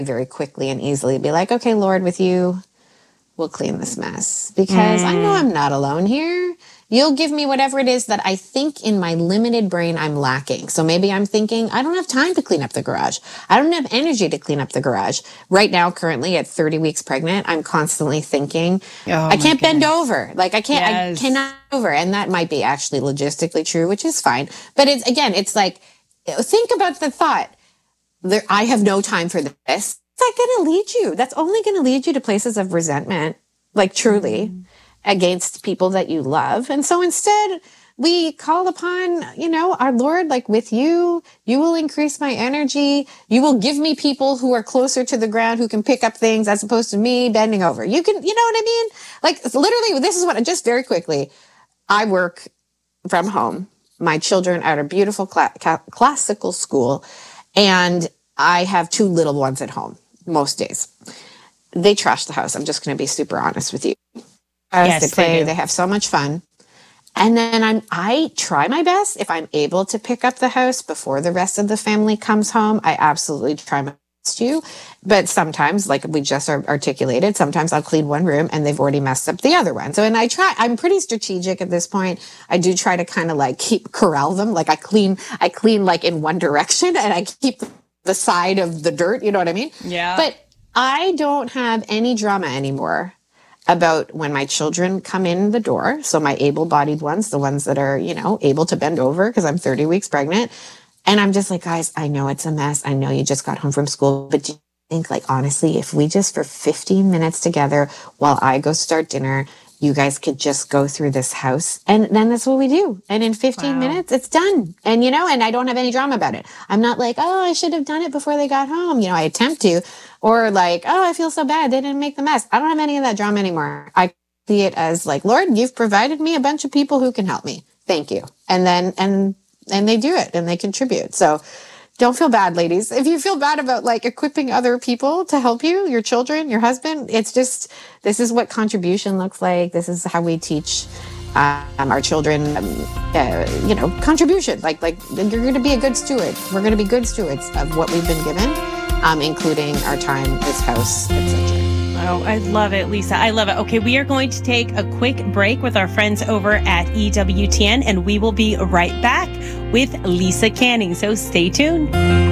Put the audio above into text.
very quickly and easily be like, okay, Lord, with you, we'll clean this mess, because I know I'm not alone here. You'll give me whatever it is that I think in my limited brain I'm lacking. So maybe I'm thinking, I don't have time to clean up the garage. I don't have energy to clean up the garage. Right now, currently at 30 weeks pregnant, I'm constantly thinking, I can't bend over. Like I cannot over. And that might be actually logistically true, which is fine. But it's like, think about the thought. I have no time for this. That's not going to lead you. That's only going to lead you to places of resentment, like truly, against people that you love. And so instead, we call upon, our Lord, like, with you, you will increase my energy. You will give me people who are closer to the ground, who can pick up things as opposed to me bending over. You know what I mean? Like, literally, this is what, just very quickly, I work from home. My children are at a beautiful classical school, and I have 2 little ones at home most days. They trash the house. I'm just going to be super honest with you. Yes, they play, they have so much fun. And then I try my best, if I'm able to pick up the house before the rest of the family comes home, I absolutely try my best to. But sometimes, like we just articulated, sometimes I'll clean one room and they've already messed up the other one. So, and I'm pretty strategic at this point. I do try to kind of like corral them. Like I clean like in one direction and I keep the side of the dirt. You know what I mean? Yeah. But I don't have any drama anymore about when my children come in the door. So my able-bodied ones, the ones that are, able to bend over because I'm 30 weeks pregnant. And I'm just like, guys, I know it's a mess. I know you just got home from school, but do you think, like, honestly, if we just for 15 minutes together while I go start dinner, you guys could just go through this house, and then that's what we do. And in 15 minutes, it's done. And, and I don't have any drama about it. I'm not like, oh, I should have done it before they got home. I attempt to, or like, oh, I feel so bad. They didn't make the mess. I don't have any of that drama anymore. I see it as like, Lord, you've provided me a bunch of people who can help me. Thank you. And then, and they do it and they contribute. So don't feel bad, ladies. If you feel bad about like equipping other people to help you, your children, your husband, it's just, this is what contribution looks like. This is how we teach our children, contribution. Like you're going to be a good steward. We're going to be good stewards of what we've been given, including our time, this house, etc. Oh, I love it, Lisa. I love it. Okay, we are going to take a quick break with our friends over at EWTN, and we will be right back with Lisa Canning. So stay tuned.